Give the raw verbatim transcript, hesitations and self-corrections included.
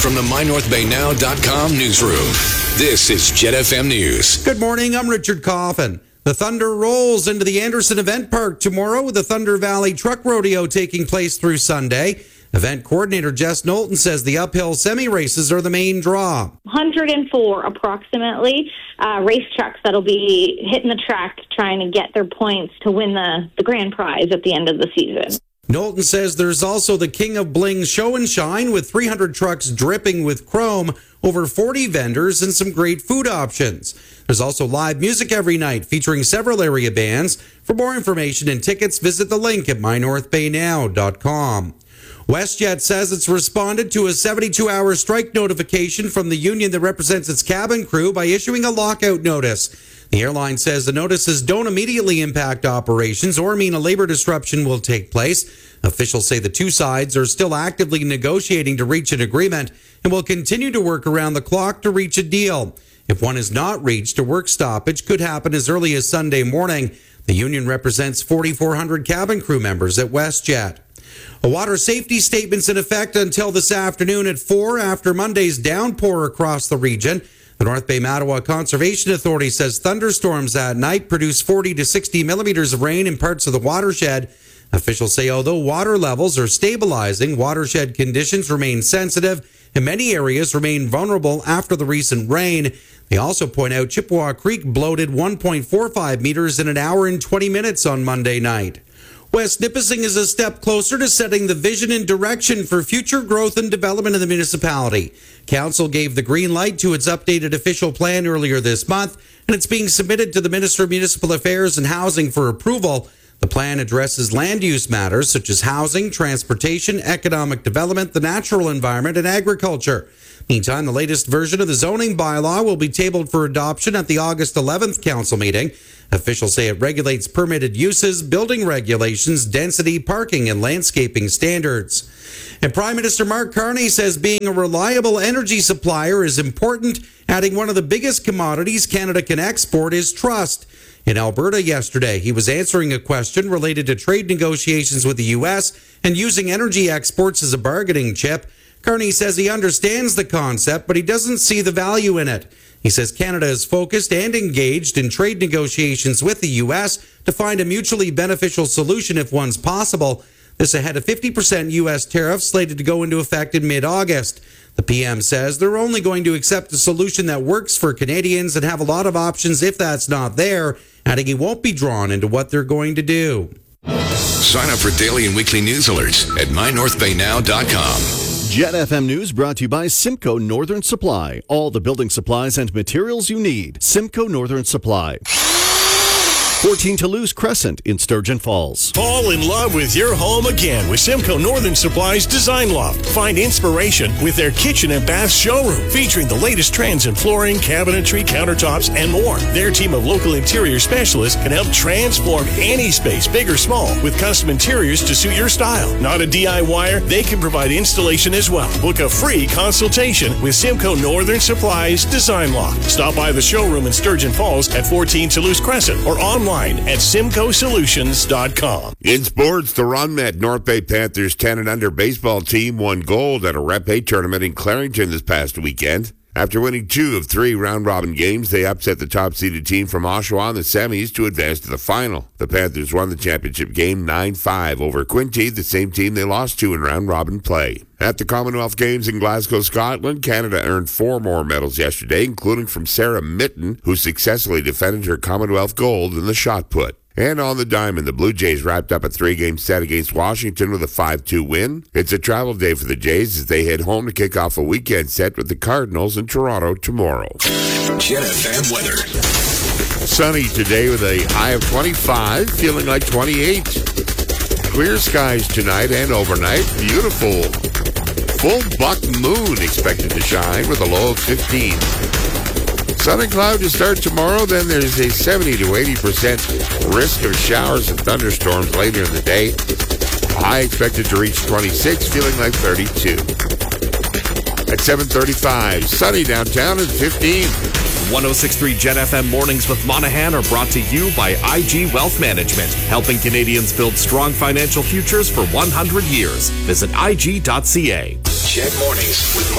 from the my north bay now dot com newsroom. This is Jet F M News. Good morning, I'm Richard Coffin. The Thunder rolls into the Anderson Event Park tomorrow with the Thunder Valley Truck Rodeo taking place through Sunday. Event coordinator Jess Knowlton says the uphill semi-races are the main draw. one hundred four approximately uh, race trucks that'll be hitting the track trying to get their points to win the, the grand prize at the end of the season. Knowlton says there's also the King of Bling Show and Shine with three hundred trucks dripping with chrome, over forty vendors, and some great food options. There's also live music every night featuring several area bands. For more information and tickets, visit the link at my north bay now dot com. WestJet says it's responded to a seventy-two hour strike notification from the union that represents its cabin crew by issuing a lockout notice. The airline says the notices don't immediately impact operations or mean a labor disruption will take place. Officials say the two sides are still actively negotiating to reach an agreement and will continue to work around the clock to reach a deal. If one is not reached, a work stoppage could happen as early as Sunday morning. The union represents forty-four hundred cabin crew members at WestJet. A water safety statement's in effect until this afternoon at four after Monday's downpour across the region. The North Bay Mattawa Conservation Authority says thunderstorms at night produced forty to sixty millimeters of rain in parts of the watershed. Officials say although water levels are stabilizing, watershed conditions remain sensitive and many areas remain vulnerable after the recent rain. They also point out Chippewa Creek bloated one point four five meters in an hour and twenty minutes on Monday night. West Nipissing is a step closer to setting the vision and direction for future growth and development in the municipality. Council gave the green light to its updated official plan earlier this month, and it's being submitted to the Minister of Municipal Affairs and Housing for approval. The plan addresses land use matters such as housing, transportation, economic development, the natural environment, and agriculture. Meantime, the latest version of the zoning bylaw will be tabled for adoption at the August eleventh council meeting. Officials say it regulates permitted uses, building regulations, density, parking, and landscaping standards. And Prime Minister Mark Carney says being a reliable energy supplier is important, adding one of the biggest commodities Canada can export is trust. In Alberta yesterday, he was answering a question related to trade negotiations with the U S and using energy exports as a bargaining chip. Carney says he understands the concept, but he doesn't see the value in it. He says Canada is focused and engaged in trade negotiations with the U S to find a mutually beneficial solution if one's possible. This ahead of fifty percent U S tariffs slated to go into effect in mid-August. The P M says they're only going to accept a solution that works for Canadians and have a lot of options if that's not there, adding he won't be drawn into what they're going to do. Sign up for daily and weekly news alerts at my north bay now dot com. Jet F M News brought to you by Simcoe Northern Supply. All the building supplies and materials you need. Simcoe Northern Supply. fourteen Toulouse Crescent in Sturgeon Falls. Fall in love with your home again with Simcoe Northern Supply's Design Loft. Find inspiration with their kitchen and bath showroom featuring the latest trends in flooring, cabinetry, countertops, and more. Their team of local interior specialists can help transform any space, big or small, with custom interiors to suit your style. Not a DIYer? They can provide installation as well. Book a free consultation with Simcoe Northern Supply's Design Loft. Stop by the showroom in Sturgeon Falls at fourteen Toulouse Crescent or online at simcoe solutions dot com. In sports, the Ronmet North Bay Panthers ten and under baseball team won gold at a Rep A tournament in Clarington this past weekend. After winning two of three round-robin games, they upset the top-seeded team from Oshawa in the semis to advance to the final. The Panthers won the championship game nine five over Quinte, the same team they lost to in round-robin play. At the Commonwealth Games in Glasgow, Scotland, Canada earned four more medals yesterday, including from Sarah Mitten, who successfully defended her Commonwealth gold in the shot put. And on the diamond, the Blue Jays wrapped up a three-game set against Washington with a five two win. It's a travel day for the Jays as they head home to kick off a weekend set with the Cardinals in Toronto tomorrow. Jet F M weather. Sunny today with a high of twenty-five, feeling like twenty-eight. Clear skies tonight and overnight. Beautiful full buck moon expected to shine with a low of fifteen. Sun and cloud to start tomorrow, then there's a seventy to eighty percent risk of showers and thunderstorms later in the day. High expected to reach twenty-six, feeling like thirty-two. At seven thirty-five, sunny downtown and fifteen. one oh six point three Jet F M Mornings with Monahan are brought to you by I G Wealth Management, helping Canadians build strong financial futures for one hundred years. Visit I G dot C A. Jet Mornings with